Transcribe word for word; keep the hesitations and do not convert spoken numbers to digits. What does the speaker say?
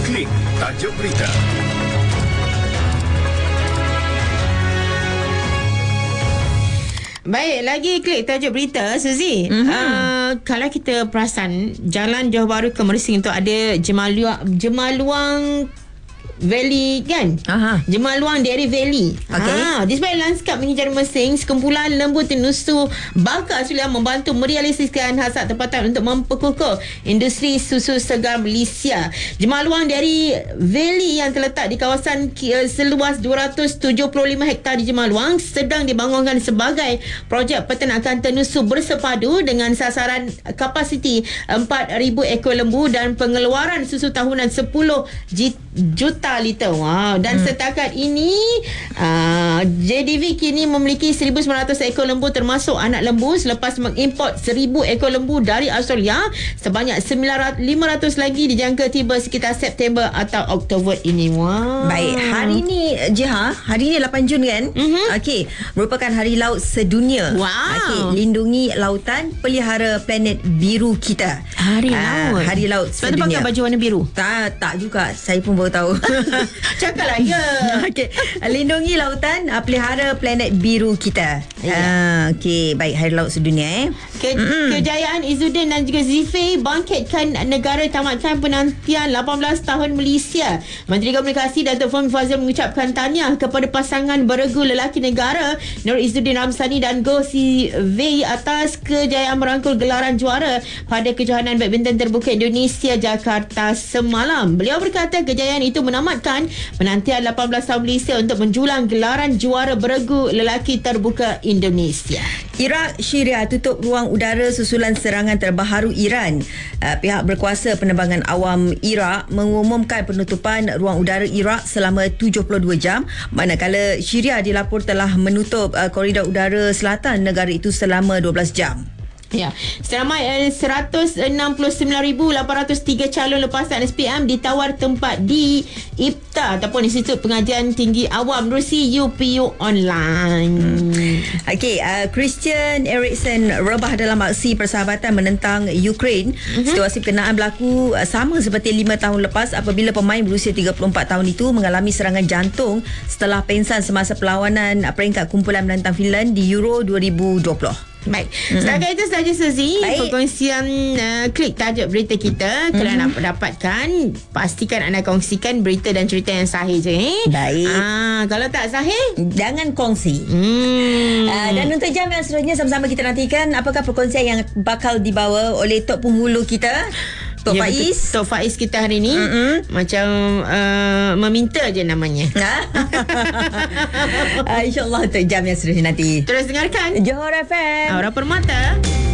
Klik tajuk berita. Baik, lagi klik tajuk berita, Suzy. Mm-hmm. Uh, kalau kita perasan, Jalan Johor Bahru ke Mersing tu ada Jemaluang, Jemaluang Valley kan? Aha. Jemaluang Dairy Valley. Okay. Ha, di sebelah lanskap menghijau Mersing, sekumpulan lembu tenusu bakar sulia membantu merealisasikan hasrat tempatan untuk memperkukuh industri susu segar Malaysia. Jemaluang Dairy Valley yang terletak di kawasan seluas dua ratus tujuh puluh lima hektar di Jemaluang sedang dibangunkan sebagai projek peternakan tenusu bersepadu dengan sasaran kapasiti empat ribu ekor lembu dan pengeluaran susu tahunan sepuluh juta liter. Wow. Dan hmm. setakat ini uh, J D V kini memiliki seribu sembilan ratus ekor lembu termasuk anak lembu selepas mengimport seribu ekor lembu dari Australia. Sebanyak lima ratus lagi dijangka tiba sekitar September atau Oktober ini. Wow. Baik, hari ni Jiha, hari ni lapan Jun kan? Mm-hmm. Okey, merupakan Hari Laut Sedunia. Wow. Okey, lindungi lautan, pelihara planet biru kita. Hari uh, Laut. Hari Laut Sebab Sedunia. tu pakai baju warna biru? Tak, tak juga. Saya pun baru tahu. Cakaplah ya. Okey, lindungi lautan, uh, pelihara planet biru kita. Ya. Uh, Okey, baik, Hari Laut Sedunia eh. Ke- kejayaan Izzuddin dan juga Zifir bangkitkan negara tamatkan penantian lapan belas tahun Malaysia. Menteri Komunikasi Datuk Fahmi Fazil mengucapkan tahniah kepada pasangan beregu lelaki negara Nur Izzuddin Ramsani dan Goh Si Wei atas kejayaan merangkul gelaran juara pada kejohanan badminton terbuka Indonesia Jakarta semalam. Beliau berkata kejayaan itu menamatkan penantian lapan belas tahun Malaysia untuk menjulang gelaran juara beregu lelaki terbuka Indonesia. Iraq, Syria tutup ruang udara susulan serangan terbaharu Iran. Uh, pihak berkuasa penerbangan awam Iraq mengumumkan penutupan ruang udara Iraq selama tujuh puluh dua jam, manakala Syria dilapor telah menutup uh, koridor udara selatan negara itu selama dua belas jam. Ya, seramai eh, seratus enam puluh sembilan ribu lapan ratus tiga calon lepasan S P M ditawar tempat di I P T A ataupun Institut Pengajian Tinggi Awam Rusi U P U online. Hmm. Okey, uh, Christian Eriksen rebah dalam aksi persahabatan menentang Ukraine. Uh-huh. Situasi berkenaan berlaku uh, sama seperti lima tahun lepas apabila pemain berusia tiga puluh empat tahun itu mengalami serangan jantung setelah pengsan semasa perlawanan uh, peringkat kumpulan menentang Finland di Euro dua ribu dua puluh. Baik, mm-hmm. setakat itu sahaja Suzy perkongsian uh, klik tajuk berita kita. Kalau mm-hmm. nak dapatkan, pastikan anda kongsikan berita dan cerita yang sahih je eh? Baik. Ah, kalau tak sahih, jangan kongsi. hmm. uh, Dan untuk jam yang seterusnya, sama-sama kita nantikan apakah perkongsian yang bakal dibawa oleh Tok Penghulu kita, Tok ya, Faiz. Betul. Tok Faiz kita hari ni mm-hmm. macam uh, meminta je namanya. uh, InsyaAllah untuk jam yang seterusnya nanti. Terus dengarkan Johor F M, Aura Permata.